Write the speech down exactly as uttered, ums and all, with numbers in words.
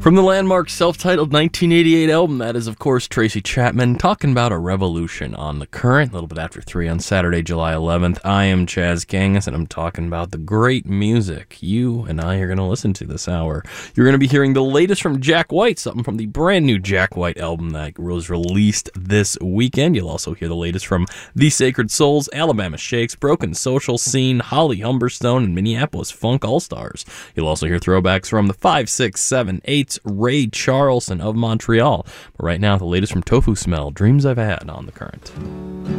From the landmark self-titled nineteen eighty-eight album, that is, of course, Tracy Chapman talking about a revolution on the current, a little bit after three on Saturday, July eleventh. I am Chaz Gangas, and I'm talking about the great music you and I are going to listen to this hour. You're going to be hearing the latest from Jack White, something from the brand new Jack White album that was released this weekend. You'll also hear the latest from The Sacred Souls, Alabama Shakes, Broken Social Scene, Holly Humberstone, and Minneapolis Funk All-Stars. You'll also hear throwbacks from the five, six, seven, eight, Ray Charlson of Montreal. But right now, the latest from Tofu Smell, Dreams I've Had on The Current.